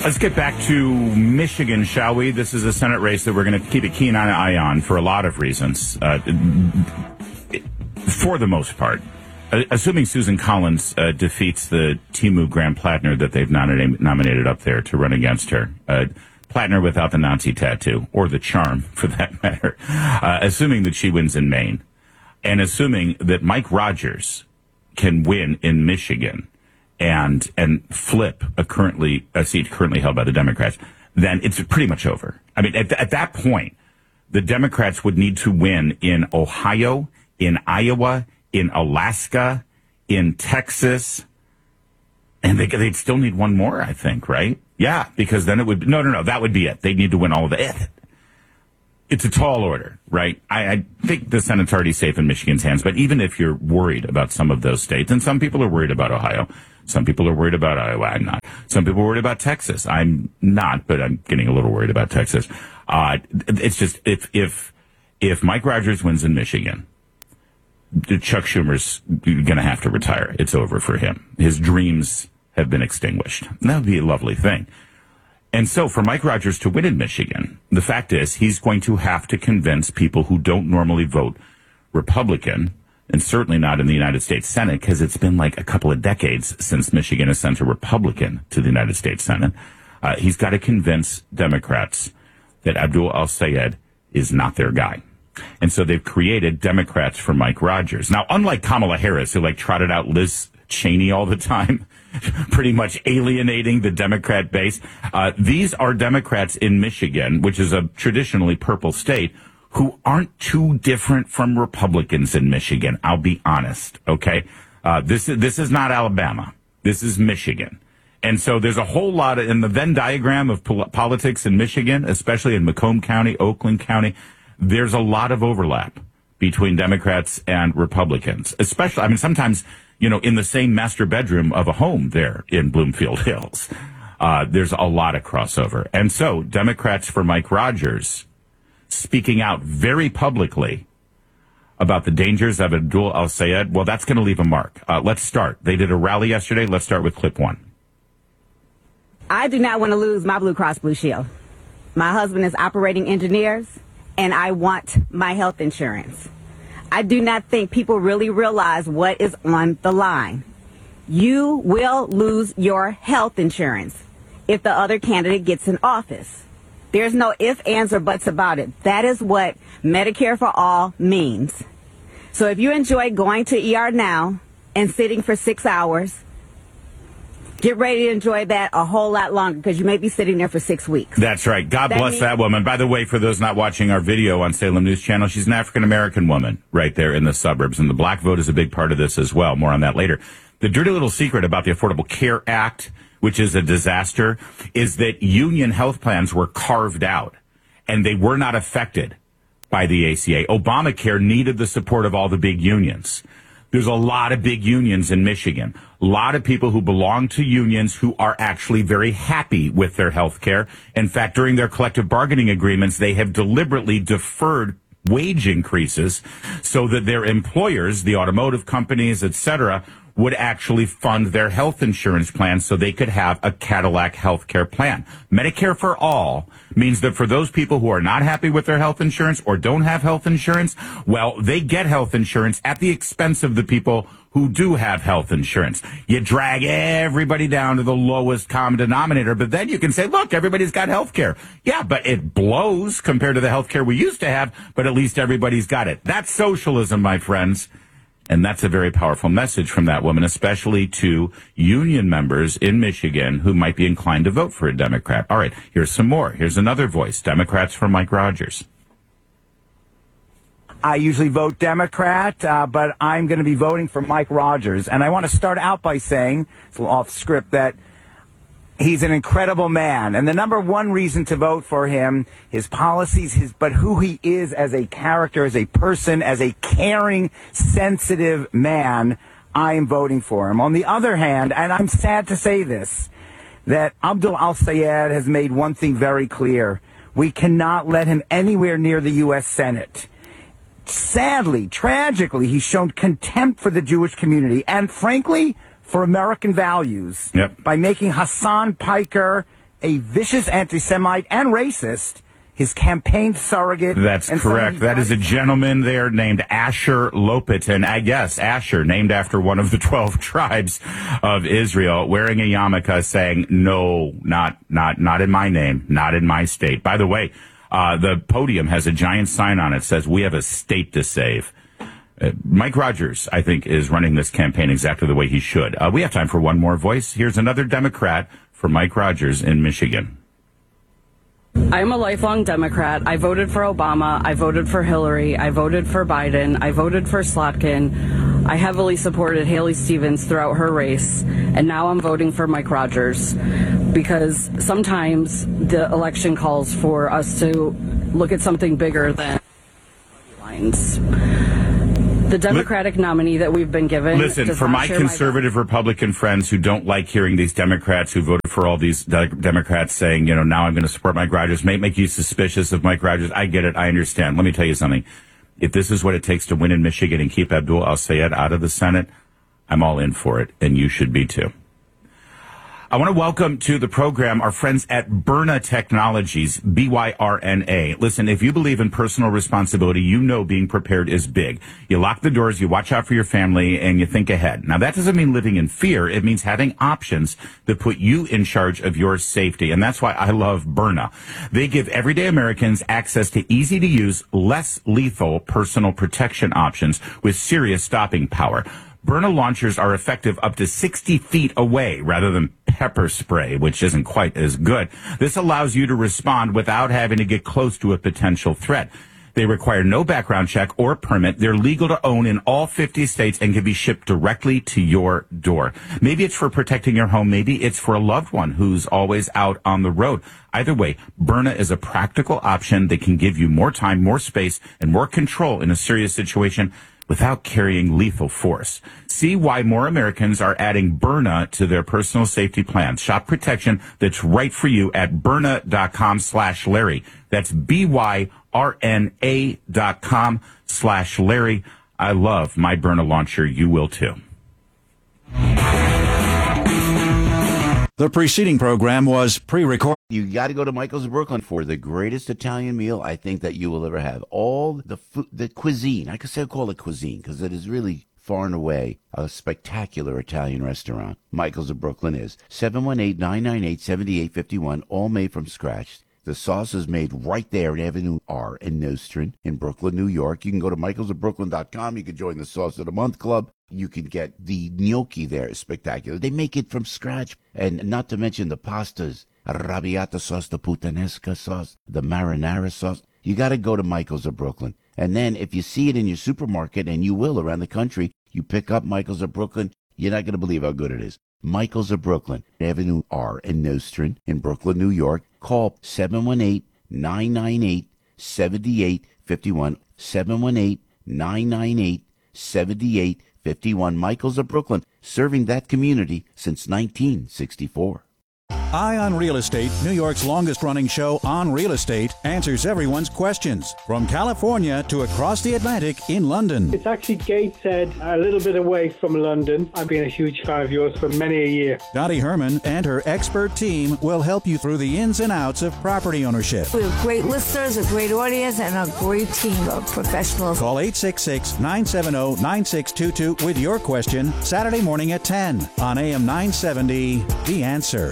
Let's get back to Michigan, shall we? This is a Senate race that we're going to keep a keen eye on for a lot of reasons. For the most part, assuming Susan Collins defeats the Timu Graham-Plattner that they've nominated up there to run against her. Plattner without the Nazi tattoo, or the charm, for that matter. Assuming that she wins in Maine, and assuming that Mike Rogers can win in Michigan and flip a seat currently held by the Democrats, then it's pretty much over. I mean, at that point, the Democrats would need to win in Ohio, in Iowa, in Alaska, in Texas, and they'd still need one more, I think, right? Yeah, because then it would... No, that would be it. They'd need to win all of it. It's a tall order, right? I think the Senate's already safe in Michigan's hands, but even if you're worried about some of those states, and some people are worried about Ohio, some people are worried about Iowa, I'm not. Some people are worried about Texas. I'm not, but I'm getting a little worried about Texas. It's just, if Mike Rogers wins in Michigan, Chuck Schumer's going to have to retire. It's over for him. His dreams have been extinguished. And that would be a lovely thing. And so for Mike Rogers to win in Michigan, the fact is he's going to have to convince people who don't normally vote Republican, and certainly not in the United States Senate, because it's been like a couple of decades since Michigan has sent a Republican to the United States Senate. He's got to convince Democrats that Abdul al-Sayed is not their guy. And so they've created Democrats for Mike Rogers. Now, unlike Kamala Harris, who trotted out Liz Cheney all the time, pretty much alienating the Democrat base, these are Democrats in Michigan, which is a traditionally purple state, who aren't too different from Republicans in Michigan. I'll be honest, okay? This is not Alabama. This is Michigan. And so there's a whole lot in the Venn diagram of politics in Michigan, especially in Macomb County, Oakland County. There's a lot of overlap between Democrats and Republicans, especially, sometimes, in the same master bedroom of a home there in Bloomfield Hills. There's a lot of crossover. And so Democrats for Mike Rogers speaking out very publicly about the dangers of Abdul al-Sayed, well, that's going to leave a mark. Let's start. They did a rally yesterday. Let's start with clip one. I do not want to lose my Blue Cross Blue Shield. My husband is operating engineers, and I want my health insurance. I do not think people really realize what is on the line. You will lose your health insurance if the other candidate gets in office. There's no ifs, ands, or buts about it. That is what Medicare for All means. So if you enjoy going to ER now and sitting for 6 hours, get ready to enjoy that a whole lot longer, because you may be sitting there for 6 weeks. That's right. God bless that woman. By the way, for those not watching our video on Salem News Channel, she's an African-American woman right there in the suburbs, and the black vote is a big part of this as well. More on that later. The dirty little secret about the Affordable Care Act, which is a disaster, is that union health plans were carved out, and they were not affected by the ACA. Obamacare needed the support of all the big unions. There's a lot of big unions in Michigan. A lot of people who belong to unions who are actually very happy with their health care. In fact, during their collective bargaining agreements, they have deliberately deferred wage increases so that their employers, the automotive companies, etc., would actually fund their health insurance plans so they could have a Cadillac health care plan. Medicare for All means that for those people who are not happy with their health insurance or don't have health insurance, well, they get health insurance at the expense of the people who do have health insurance. You drag everybody down to the lowest common denominator, but then you can say, look, everybody's got health care. Yeah, but it blows compared to the health care we used to have, but at least everybody's got it. That's socialism, my friends. And that's a very powerful message from that woman, especially to union members in Michigan who might be inclined to vote for a Democrat. All right, here's some more. Here's another voice. Democrats for Mike Rogers. I usually vote Democrat, but I'm going to be voting for Mike Rogers. And I want to start out by saying, it's a little off script, that he's an incredible man. And the number one reason to vote for him, his policies, but who he is as a character, as a person, as a caring, sensitive man, I am voting for him. On the other hand, and I'm sad to say this, that Abdul al-Sayed has made one thing very clear. We cannot let him anywhere near the U.S. Senate. Sadly, tragically, he's shown contempt for the Jewish community and, frankly, for American values by making Hassan Piker a vicious anti-Semite and racist, his campaign surrogate. That's correct. That is a gentleman there named Asher Lopatin. I guess Asher, named after one of the 12 tribes of Israel, wearing a yarmulke saying, no, not in my name, not in my state. By the way, the podium has a giant sign on it that says, we have a state to save. Mike Rogers, I think, is running this campaign exactly the way he should. We have time for one more voice. Here's another Democrat for Mike Rogers in Michigan. I'm a lifelong Democrat. I voted for Obama. I voted for Hillary. I voted for Biden. I voted for Slotkin. I heavily supported Haley Stevens throughout her race. And now I'm voting for Mike Rogers because sometimes the election calls for us to look at something bigger than lines. The Democratic nominee that we've been given. Listen, for my conservative Republican friends who don't like hearing these Democrats who voted for all these Democrats saying, now I'm going to support Mike Rogers, may make you suspicious of Mike Rogers. I get it. I understand. Let me tell you something. If this is what it takes to win in Michigan and keep Abdul al-Sayed out of the Senate, I'm all in for it, and you should be too. I want to welcome to the program our friends at Byrna Technologies, BYRNA. Listen, if you believe in personal responsibility, you know being prepared is big. You lock the doors, you watch out for your family, and you think ahead. Now, that doesn't mean living in fear. It means having options that put you in charge of your safety, and that's why I love Byrna. They give everyday Americans access to easy-to-use, less lethal personal protection options with serious stopping power. Byrna launchers are effective up to 60 feet away rather than pepper spray, which isn't quite as good. This allows you to respond without having to get close to a potential threat. They require no background check or permit. They're legal to own in all 50 states and can be shipped directly to your door. Maybe it's for protecting your home. Maybe it's for a loved one who's always out on the road. Either way, Byrna is a practical option that can give you more time, more space, and more control in a serious situation without carrying lethal force. See why more Americans are adding Byrna to their personal safety plans. Shop protection that's right for you at Byrna.com/Larry. That's BYRNA.com/Larry. I love my Byrna launcher. You will too. The preceding program was pre-recorded. You got to go to Michael's of Brooklyn for the greatest Italian meal I think that you will ever have. All the food, the cuisine, I could say call it cuisine because it is really far and away a spectacular Italian restaurant. Michael's of Brooklyn is 718-998-7851, all made from scratch. The sauce is made right there at Avenue R in Nostrand in Brooklyn, New York. You can go to michaelsofbrooklyn.com. You can join the Sauce of the Month Club. You can get the gnocchi there. It's spectacular. They make it from scratch. And not to mention the pastas, arrabbiata sauce, the puttanesca sauce, the marinara sauce. You got to go to Michael's of Brooklyn. And then if you see it in your supermarket, and you will around the country, you pick up Michael's of Brooklyn, you're not going to believe how good it is. Michael's of Brooklyn, Avenue R in Nostrand in Brooklyn, New York. Call 718-998-7851. 718-998-7851. Michael's of Brooklyn, serving that community since 1964. Eye on Real Estate, New York's longest-running show on real estate, answers everyone's questions. From California to across the Atlantic in London. It's actually Gateshead, a little bit away from London. I've been a huge fan of yours for many a year. Dottie Herman and her expert team will help you through the ins and outs of property ownership. We have great listeners, a great audience, and a great team of professionals. Call 866-970-9622 with your question Saturday morning at 10 on AM 970, The Answer.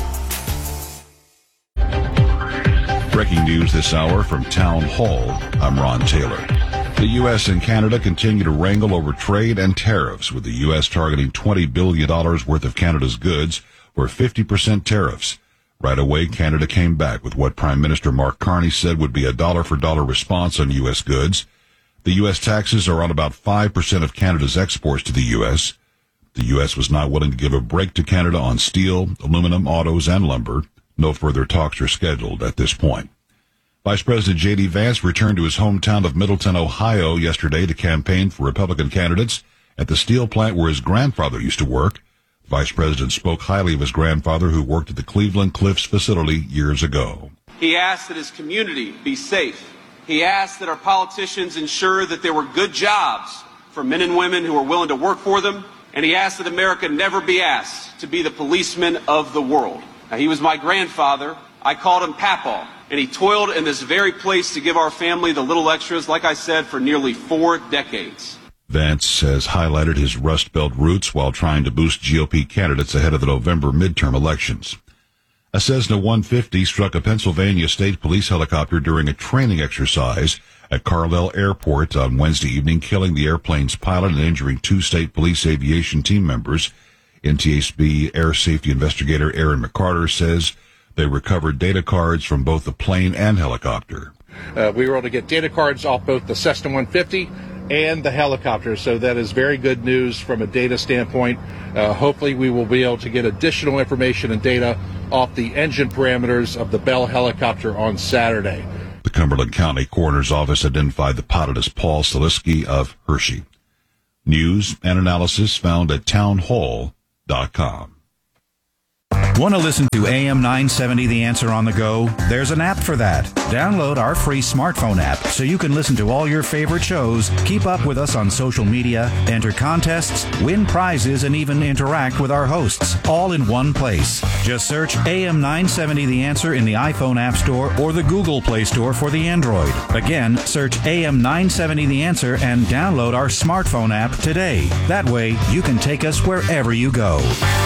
Breaking news this hour from Town Hall. I'm Ron Taylor. The U.S. and Canada continue to wrangle over trade and tariffs, with the U.S. targeting $20 billion worth of Canada's goods for 50% tariffs. Right away, Canada came back with what Prime Minister Mark Carney said would be a dollar-for-dollar response on U.S. goods. The U.S. taxes are on about 5% of Canada's exports to the U.S. The U.S. was not willing to give a break to Canada on steel, aluminum, autos, and lumber. No further talks are scheduled at this point. Vice President J.D. Vance returned to his hometown of Middletown, Ohio yesterday to campaign for Republican candidates at the steel plant where his grandfather used to work. The Vice President spoke highly of his grandfather, who worked at the Cleveland Cliffs facility years ago. He asked that his community be safe. He asked that our politicians ensure that there were good jobs for men and women who are willing to work for them. And he asked that America never be asked to be the policeman of the world. Now, he was my grandfather. I called him Papaw, and he toiled in this very place to give our family the little extras, like I said, for nearly 4 decades. Vance has highlighted his Rust Belt roots while trying to boost GOP candidates ahead of the November midterm elections. A Cessna 150 struck a Pennsylvania State Police helicopter during a training exercise at Carlisle Airport on Wednesday evening, killing the airplane's pilot and injuring 2 state police aviation team members. NTSB air safety investigator Aaron McCarter says they recovered data cards from both the plane and helicopter. We were able to get data cards off both the Cessna 150 and the helicopter, so that is very good news from a data standpoint. Hopefully we will be able to get additional information and data off the engine parameters of the Bell helicopter on Saturday. The Cumberland County Coroner's Office identified the pilot as Paul Saliski of Hershey. News and analysis found at townhall.com. Want to listen to AM 970 The Answer on the go? There's an app for that. Download our free smartphone app so you can listen to all your favorite shows, keep up with us on social media, enter contests, win prizes, and even interact with our hosts, all in one place. Just search AM 970 The Answer in the iPhone App Store or the Google Play Store for the Android. Again, search AM 970 The Answer and download our smartphone app today. That way, you can take us wherever you go.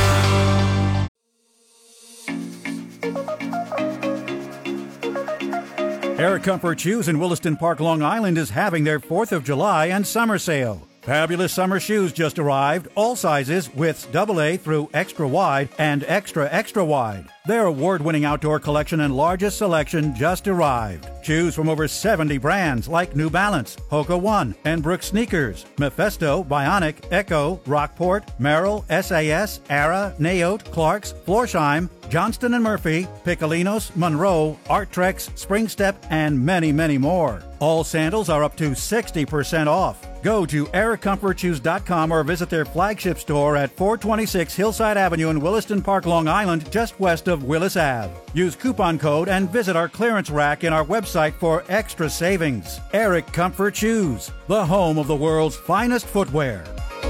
Eric Comfort Shoes in Williston Park, Long Island is having their 4th of July and summer sale. Fabulous summer shoes just arrived, all sizes, widths AA through extra wide and extra wide. Their award-winning outdoor collection and largest selection just arrived. Choose from over 70 brands like New Balance, Hoka One, and Brooks Sneakers, Mephisto, Bionic, Echo, Rockport, Merrill, SAS, Ara, Naote, Clarks, Florsheim, Johnston & Murphy, Piccolinos, Monroe, Arttrex, Springstep, and many, many more. All sandals are up to 60% off. Go to ericcomfortshoes.com or visit their flagship store at 426 Hillside Avenue in Williston Park, Long Island, just west of Willis Ave. Use coupon code and visit our clearance rack in our website for extra savings. Eric Comfort Shoes, the home of the world's finest footwear.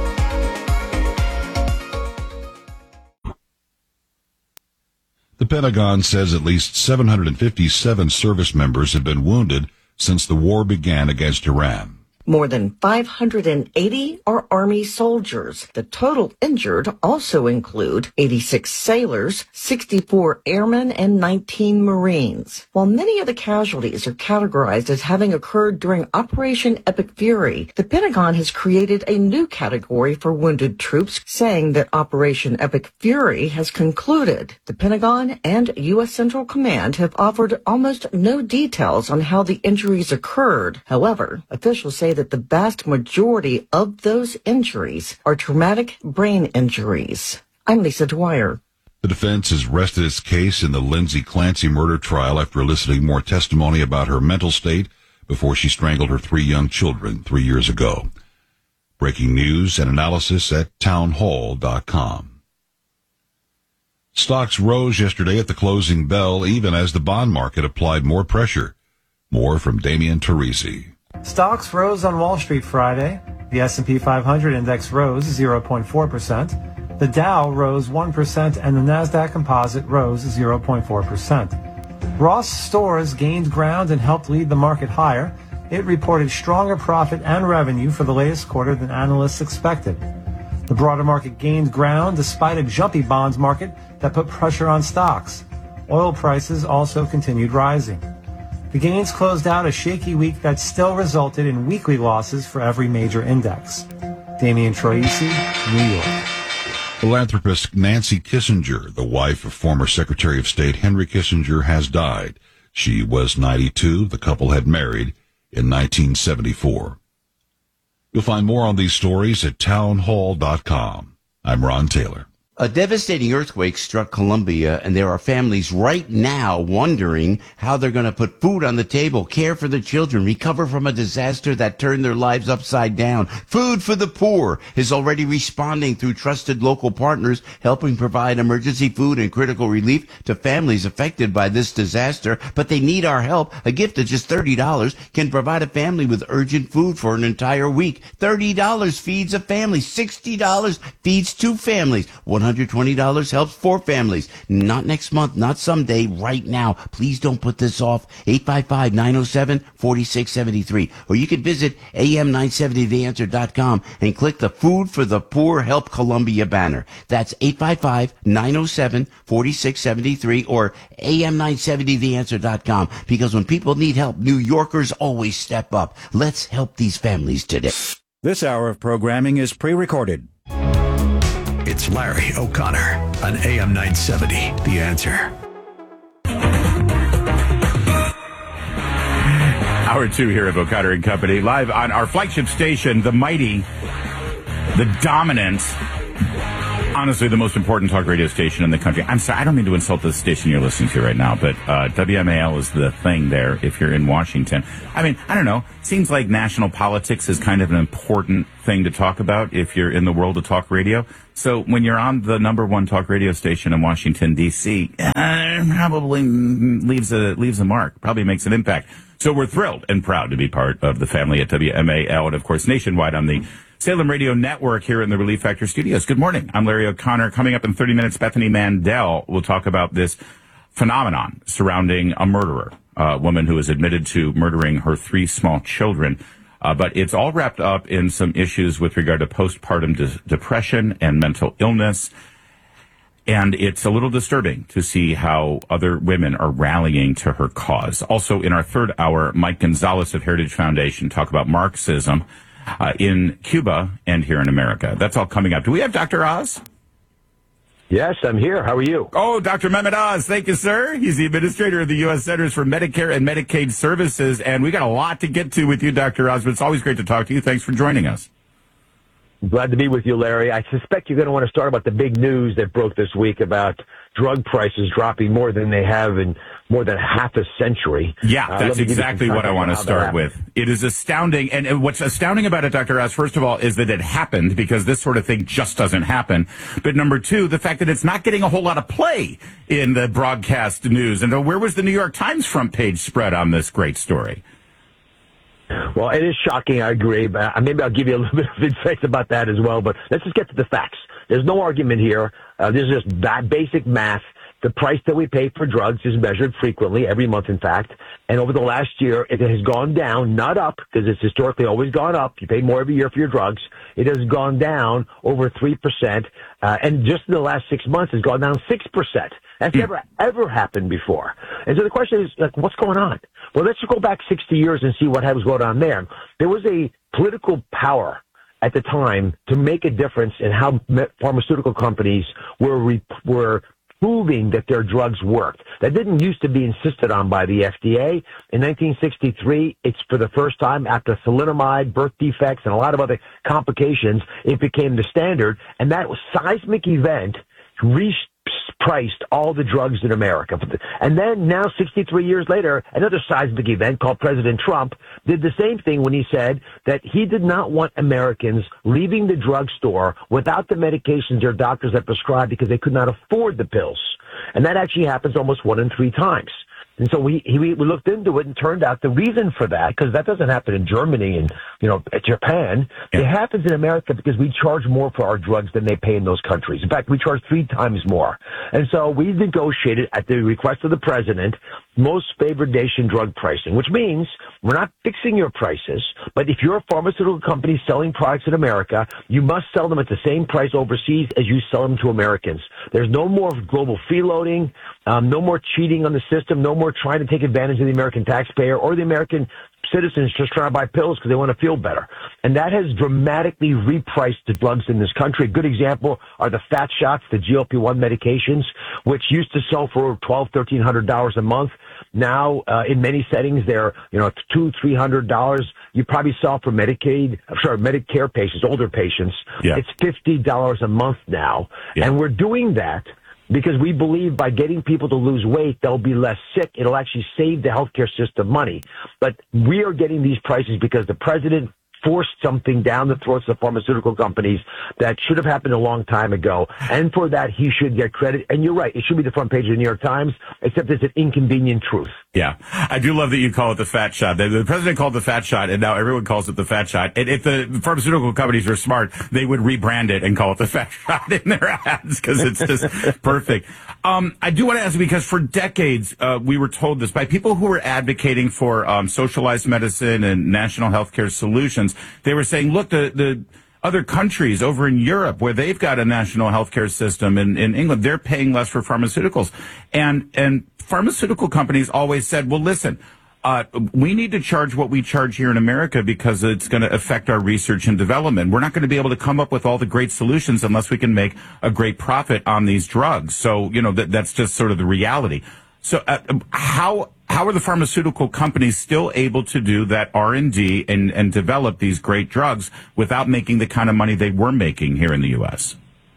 The Pentagon says at least 757 service members have been wounded since the war began against Iran. More than 580 are Army soldiers. The total injured also include 86 sailors, 64 airmen, and 19 Marines. While many of the casualties are categorized as having occurred during Operation Epic Fury, the Pentagon has created a new category for wounded troops, saying that Operation Epic Fury has concluded. The Pentagon and U.S. Central Command have offered almost no details on how the injuries occurred. However, officials say that the vast majority of those injuries are traumatic brain injuries. I'm Lisa Dwyer. The defense has rested its case in the Lindsay Clancy murder trial after eliciting more testimony about her mental state before she strangled her 3 young children 3 years ago. Breaking news and analysis at townhall.com. Stocks rose yesterday at the closing bell, even as the bond market applied more pressure. More from Damian Teresi. Stocks rose on Wall Street Friday. The S&P 500 index rose 0.4%. The Dow rose 1%, and the Nasdaq Composite rose 0.4%. Ross Stores gained ground and helped lead the market higher. It reported stronger profit and revenue for the latest quarter than analysts expected. The broader market gained ground despite a jumpy bonds market that put pressure on stocks. Oil prices also continued rising. The gains closed out a shaky week that still resulted in weekly losses for every major index. Damian Troisi, New York. Philanthropist Nancy Kissinger, the wife of former Secretary of State Henry Kissinger, has died. She was 92. The couple had married in 1974. You'll find more on these stories at townhall.com. I'm Ron Taylor. A devastating earthquake struck Colombia, and there are families right now wondering how they're going to put food on the table, care for their children, recover from a disaster that turned their lives upside down. Food for the Poor is already responding through trusted local partners, helping provide emergency food and critical relief to families affected by this disaster. But they need our help. A gift of just $30 can provide a family with urgent food for an entire week. $30 feeds a family. $60 feeds 2 families. $120 helps 4 families. Not next month, not someday, right now. Please don't put this off. 855-907-4673. Or you can visit am970theanswer.com and click the Food for the Poor Help Columbia banner. That's 855-907-4673 or am970theanswer.com. Because when people need help, New Yorkers always step up. Let's help these families today. This hour of programming is pre-recorded. It's Larry O'Connor on AM 970, The Answer. Hour 2 here of O'Connor and Company, live on our flagship station, the mighty, the dominant, honestly, the most important talk radio station in the country. I'm sorry, I don't mean to insult the station you're listening to right now, but WMAL is the thing there if you're in Washington. I mean, I don't know. Seems like national politics is kind of an important thing to talk about if you're in the world of talk radio. So when you're on the number 1 talk radio station in Washington, D.C., probably leaves a mark, probably makes an impact. So we're thrilled and proud to be part of the family at WMAL and, of course, nationwide on the Salem Radio Network here in the Relief Factor Studios. Good morning. I'm Larry O'Connor. Coming up in 30 minutes, Bethany Mandel will talk about this phenomenon surrounding a murderer, a woman who is admitted to murdering her 3 small children. But it's all wrapped up in some issues with regard to postpartum depression and mental illness. And it's a little disturbing to see how other women are rallying to her cause. Also, in our third hour, Mike Gonzalez of Heritage Foundation talk about Marxism in Cuba and here in America. That's all coming up. Do we have Dr. Oz? Yes, I'm here. How are you? Oh, Dr. Mehmet Oz. Thank you, sir. He's the administrator of the U.S. Centers for Medicare and Medicaid Services. And we got a lot to get to with you, Dr. Oz, but it's always great to talk to you. Thanks for joining us. Glad to be with you, Larry. I suspect you're going to want to start about the big news that broke this week about drug prices dropping more than they have in more than half a century. Yeah, that's exactly what I want to start with. It is astounding. And what's astounding about it, Dr. Oz, first of all, is that it happened because this sort of thing just doesn't happen. But number 2, the fact that it's not getting a whole lot of play in the broadcast news. And where was the New York Times front page spread on this great story? Well, it is shocking, I agree, but maybe I'll give you a little bit of insights about that as well, but let's just get to the facts. There's no argument here. This is just basic math. The price that we pay for drugs is measured frequently, every month, in fact, and over the last year, it has gone down, not up, because it's historically always gone up. You pay more every year for your drugs. It has gone down over 3%, and just in the last 6 months, it's gone down 6%. That's never, ever happened before. And so the question is, like, what's going on? Well, let's go back 60 years and see what was going on there. There was a political power at the time to make a difference in how pharmaceutical companies were proving that their drugs worked. That didn't used to be insisted on by the FDA. In 1963, it's for the first time after thalidomide, birth defects, and a lot of other complications, it became the standard. And that was seismic event priced all the drugs in America. And then now, 63 years later, another seismic event called President Trump did the same thing when he said that he did not want Americans leaving the drugstore without the medications their doctors had prescribed because they could not afford the pills. And that actually happens almost 1 in 3 times. And so we looked into it and turned out the reason for that, because that doesn't happen in Germany and, Japan. Yeah. It happens in America because we charge more for our drugs than they pay in those countries. In fact, we charge 3 times more. And so we negotiated at the request of the president most favored nation drug pricing, which means we're not fixing your prices, but if you're a pharmaceutical company selling products in America, you must sell them at the same price overseas as you sell them to Americans. There's no more global freeloading, no more cheating on the system, no more trying to take advantage of the American taxpayer or the American citizens just trying to buy pills because they want to feel better. And that has dramatically repriced the drugs in this country. A good example are the fat shots, the GLP-1 medications, which used to sell for $1,200, $1,300 a month. Now, in many settings, they're, $200, $300. You probably sell for Medicare patients, older patients. Yeah. It's $50 a month now. Yeah. And we're doing that because we believe by getting people to lose weight, they'll be less sick. It'll actually save the healthcare system money. But we are getting these prices because the president forced something down the throats of pharmaceutical companies that should have happened a long time ago. And for that, he should get credit. And you're right. It should be the front page of the New York Times, except it's an inconvenient truth. Yeah, I do love that you call it the fat shot. The president called it the fat shot, and now everyone calls it the fat shot. And if the pharmaceutical companies were smart, they would rebrand it and call it the fat shot in their ads because it's just perfect. I do want to ask, because for decades we were told this by people who were advocating for socialized medicine and national healthcare solutions. They were saying, look, the other countries over in Europe where they've got a national healthcare system, in England, they're paying less for pharmaceuticals. And pharmaceutical companies always said, well, listen, we need to charge what we charge here in America because it's going to affect our research and development. We're not going to be able to come up with all the great solutions unless we can make a great profit on these drugs. So, that's just sort of the reality. So how are the pharmaceutical companies still able to do that R&D and develop these great drugs without making the kind of money they were making here in the U.S.?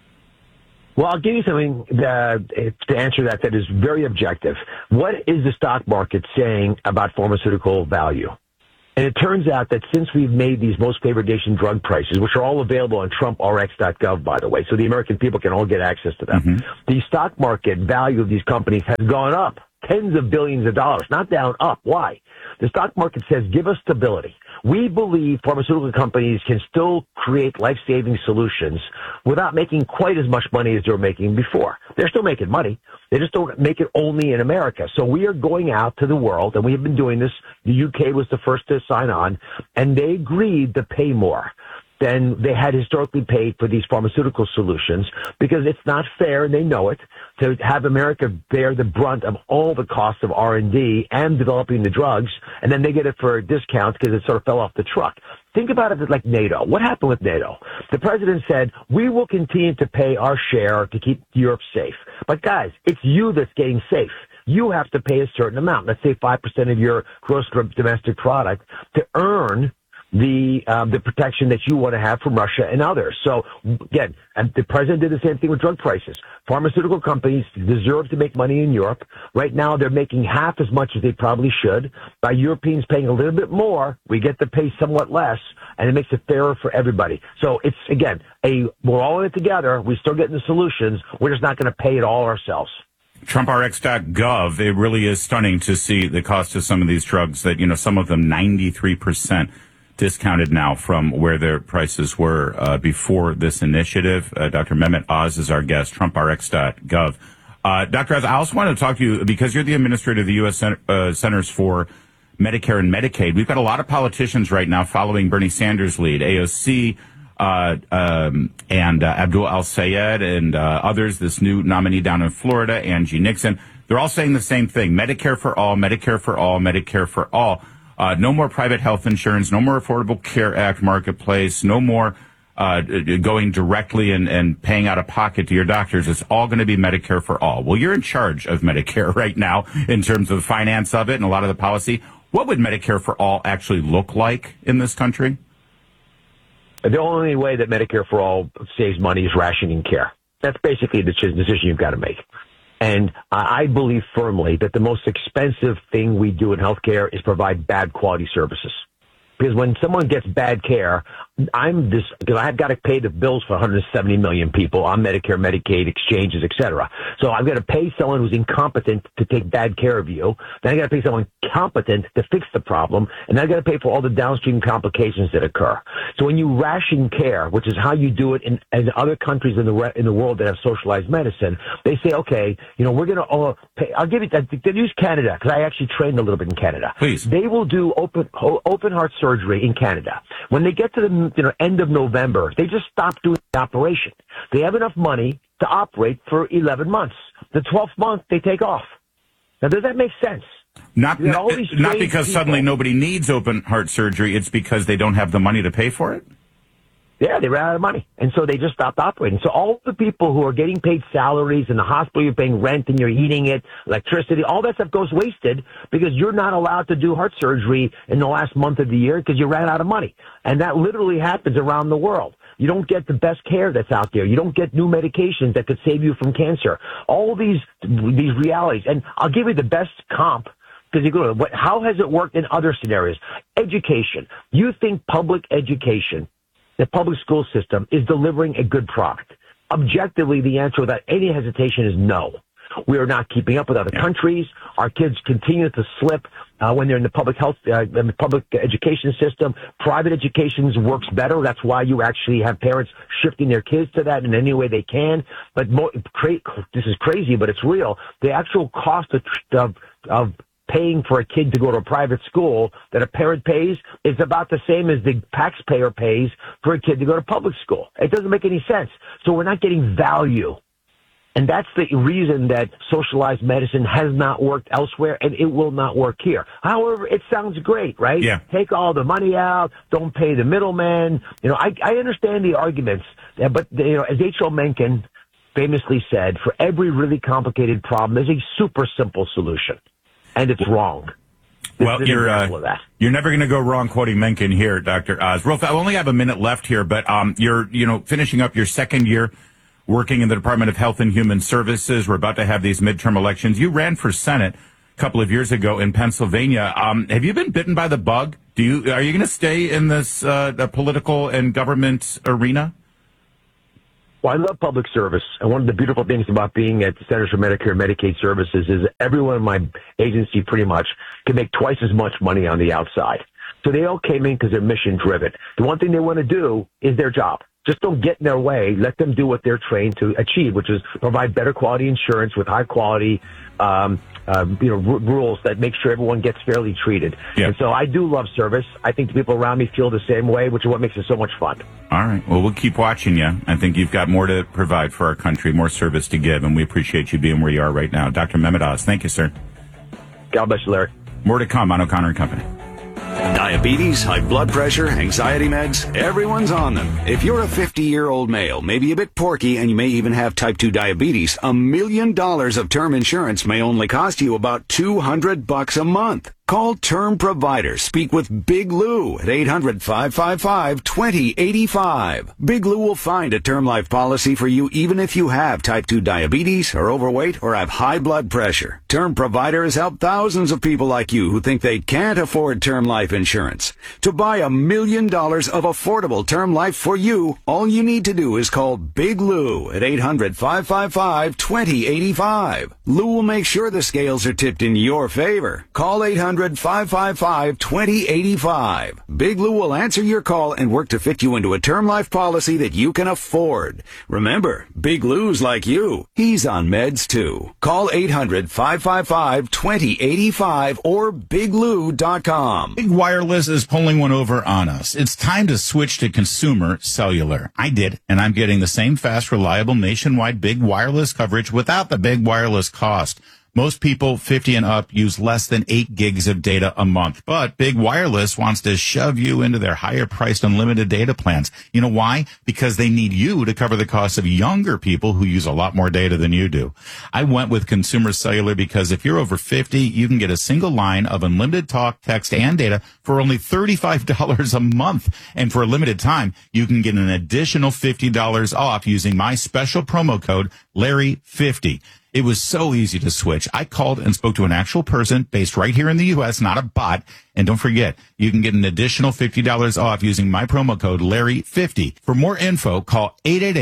Well, I'll give you something to answer that is very objective. What is the stock market saying about pharmaceutical value? And it turns out that since we've made these most favored nation drug prices, which are all available on TrumpRx.gov, by the way, so the American people can all get access to them, the stock market value of these companies has gone up tens of billions of dollars, not down, up. Why? The stock market says, give us stability. We believe pharmaceutical companies can still create life-saving solutions without making quite as much money as they were making before. They're still making money. They just don't make it only in America. So we are going out to the world, and we have been doing this. The UK was the first to sign on, and they agreed to pay more than they had historically paid for these pharmaceutical solutions, because it's not fair, and they know it, to have America bear the brunt of all the costs of R&D and developing the drugs, and then they get it for a discount because it sort of fell off the truck. Think about it like NATO. What happened with NATO? The president said, we will continue to pay our share to keep Europe safe. But guys, it's you that's getting safe. You have to pay a certain amount, let's say 5% of your gross domestic product, to earn the protection that you want to have from Russia and others. So again, and the president did the same thing with drug prices. Pharmaceutical companies deserve to make money in Europe. Right now, they're making half as much as they probably should. By Europeans paying a little bit more, we get to pay somewhat less, and it makes it fairer for everybody. So it's, again, we're all in it together. We're still getting the solutions. We're just not going to pay it all ourselves. TrumpRx.gov, it really is stunning to see the cost of some of these drugs that, some of them 93% discounted now from where their prices were before this initiative. Dr. Mehmet Oz is our guest, TrumpRx.gov. Dr. Oz, I also want to talk to you because you're the administrator of the U.S. Centers for Medicare and Medicaid. We've got a lot of politicians right now following Bernie Sanders' lead, AOC and Abdul Al-Sayed and others, this new nominee down in Florida, Angie Nixon. They're all saying the same thing, Medicare for all, Medicare for all, Medicare for all. No more private health insurance, no more Affordable Care Act marketplace, no more going directly and paying out of pocket to your doctors. It's all going to be Medicare for all. Well, you're in charge of Medicare right now in terms of the finance of it and a lot of the policy. What would Medicare for all actually look like in this country? The only way that Medicare for all saves money is rationing care. That's basically the decision you've got to make. And I believe firmly that the most expensive thing we do in healthcare is provide bad quality services. Because when someone gets bad care, because I've got to pay the bills for 170 million people on Medicare, Medicaid, exchanges, et cetera. So I've got to pay someone who's incompetent to take bad care of you. Then I got to pay someone competent to fix the problem. And then I got to pay for all the downstream complications that occur. So when you ration care, which is how you do it in other countries in the world that have socialized medicine, they say, okay, we're going to pay. I'll give you that. They use Canada because I actually trained a little bit in Canada. Please. They will do open heart surgery in Canada. When they get to the end of November, they just stop doing the operation. They have enough money to operate for 11 months. The 12th month, they take off. Now, does that make sense? Not because suddenly nobody needs open heart surgery. It's because they don't have the money to pay for it? Yeah, they ran out of money. And so they just stopped operating. So all the people who are getting paid salaries in the hospital, you're paying rent and you're heating it, electricity, all that stuff goes wasted because you're not allowed to do heart surgery in the last month of the year because you ran out of money. And that literally happens around the world. You don't get the best care that's out there. You don't get new medications that could save you from cancer. All these realities. And I'll give you the best comp. Because you go, how has it worked in other scenarios? Education. You think public education, the public school system, is delivering a good product? Objectively, the answer without any hesitation is no. We are not keeping up with other countries. Our kids continue to slip when they're in the public health, in the public education system. Private education works better. That's why you actually have parents shifting their kids to that in any way they can. But this is crazy, but it's real. The actual cost of paying for a kid to go to a private school that a parent pays is about the same as the taxpayer pays for a kid to go to public school. It doesn't make any sense. So we're not getting value. And that's the reason that socialized medicine has not worked elsewhere, and it will not work here. However, it sounds great, right? Yeah. Take all the money out, don't pay the middleman. I understand the arguments, but as H.L. Mencken famously said, for every really complicated problem, there's a super simple solution. And it's wrong. Well, you're never going to go wrong quoting Mencken here, Dr. Oz. I only have a minute left here, but you're finishing up your second year working in the Department of Health and Human Services. We're about to have these midterm elections. You ran for Senate a couple of years ago in Pennsylvania. Have you been bitten by the bug? Are you going to stay in this political and government arena? Well, I love public service, and one of the beautiful things about being at the Centers for Medicare and Medicaid Services is everyone in my agency pretty much can make twice as much money on the outside. So they all came in because they're mission-driven. The one thing they want to do is their job. Just don't get in their way. Let them do what they're trained to achieve, which is provide better quality insurance with high quality rules that make sure everyone gets fairly treated. Yeah. And so I do love service. I think the people around me feel the same way, which is what makes it so much fun. All right. Well, we'll keep watching you. I think you've got more to provide for our country, more service to give, and we appreciate you being where you are right now. Dr. Mehmet Oz, thank you, sir. God bless you, Larry. More to come on O'Connor & Company. Diabetes, high blood pressure, anxiety meds, everyone's on them. If you're a 50-year-old male, maybe a bit porky, and you may even have type 2 diabetes, $1 million of term insurance may only cost you about $200 a month. Call Term Provider. Speak with Big Lou at 800-555-2085. Big Lou will find a term life policy for you even if you have type 2 diabetes, are overweight, or have high blood pressure. Term Provider has helped thousands of people like you who think they can't afford term life insurance. To buy $1 million of affordable term life for you, all you need to do is call Big Lou at 800-555-2085. Lou will make sure the scales are tipped in your favor. Call 800-555-2085. Big Lou will answer your call and work to fit you into a term life policy that you can afford. Remember, Big Lou's like you. He's on meds too. Call 800-555-2085 or biglou.com. Big Wireless is pulling one over on us. It's time to switch to consumer cellular. I did, and I'm getting the same fast, reliable, nationwide big wireless coverage without the big wireless cost. Most people 50 and up use less than 8 gigs of data a month, but Big Wireless wants to shove you into their higher priced unlimited data plans. You know why? Because they need you to cover the cost of younger people who use a lot more data than you do. I went with Consumer Cellular because if you're over 50, you can get a single line of unlimited talk, text, and data for only $35 a month. And for a limited time, you can get an additional $50 off using my special promo code Larry50. It was so easy to switch. I called and spoke to an actual person based right here in the U.S., not a bot. And don't forget, you can get an additional $50 off using my promo code Larry50. For more info, call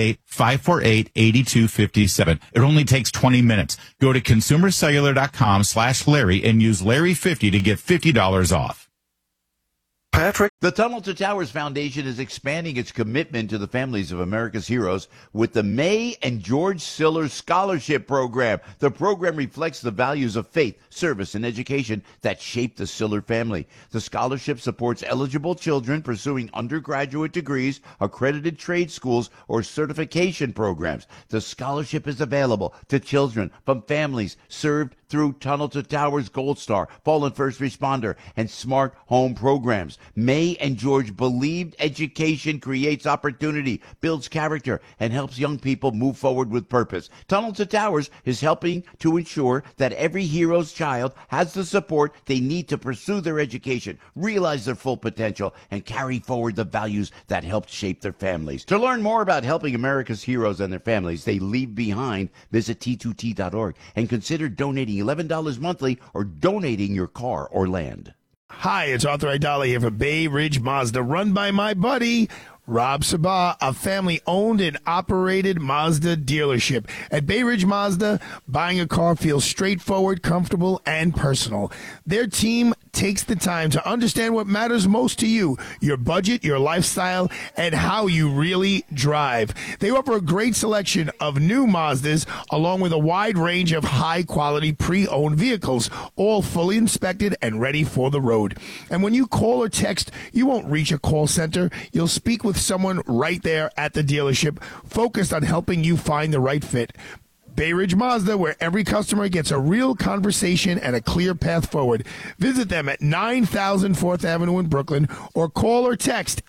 888-548-8257. It only takes 20 minutes. Go to consumercellular.com/Larry and use Larry50 to get $50 off. Patrick? The Tunnel to Towers Foundation is expanding its commitment to the families of America's heroes with the May and George Siller Scholarship Program. The program reflects the values of faith, service, and education that shaped the Siller family. The scholarship supports eligible children pursuing undergraduate degrees, accredited trade schools, or certification programs. The scholarship is available to children from families served through Tunnel to Towers Gold Star, Fallen First Responder, and Smart Home programs. May and George believed education creates opportunity, builds character, and helps young people move forward with purpose. Tunnel to Towers is helping to ensure that every hero's child has the support they need to pursue their education, realize their full potential, and carry forward the values that helped shape their families. To learn more about helping America's heroes and their families they leave behind, visit T2T.org and consider donating $11 monthly or donating your car or land. Hi, it's Arthur Aidala here for Bay Ridge Mazda, run by my buddy Rob Sabah, a family-owned and operated Mazda dealership. At Bay Ridge Mazda, buying a car feels straightforward, comfortable, and personal. Their team takes the time to understand what matters most to you, your budget, your lifestyle, and how you really drive. They offer a great selection of new Mazdas, along with a wide range of high-quality pre-owned vehicles, all fully inspected and ready for the road. And when you call or text, you won't reach a call center. You'll speak with someone right there at the dealership, focused on helping you find the right fit. Bay Ridge Mazda, where every customer gets a real conversation and a clear path forward. Visit them at 9000 4th Avenue in Brooklyn, or call or text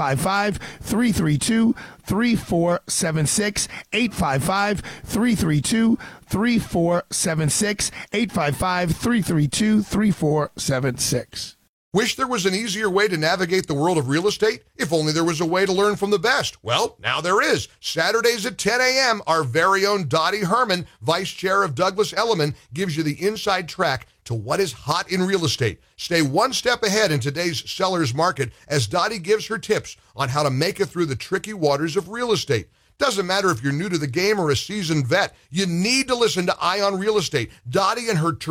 855-332-3476, 855-332-3476, 855-332-3476. Wish there was an easier way to navigate the world of real estate? If only there was a way to learn from the best. Well, now there is. Saturdays at 10 a.m., our very own Dottie Herman, Vice Chair of Douglas Elliman, gives you the inside track to what is hot in real estate. Stay one step ahead in today's seller's market as Dottie gives her tips on how to make it through the tricky waters of real estate. Doesn't matter if you're new to the game or a seasoned vet, you need to listen to Eye on Real Estate. Dottie and her